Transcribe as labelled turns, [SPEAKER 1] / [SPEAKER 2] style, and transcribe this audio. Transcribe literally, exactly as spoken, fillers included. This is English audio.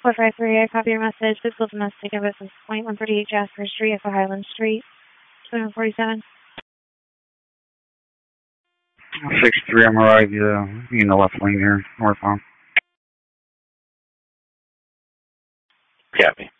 [SPEAKER 1] four five three, I copy your message. This was domestic at Business Point, one thirty-eight Jasper Street, for Highland Street, two forty-seven.
[SPEAKER 2] six three, I'm arrived uh, in the left lane here, northbound.
[SPEAKER 3] Copy.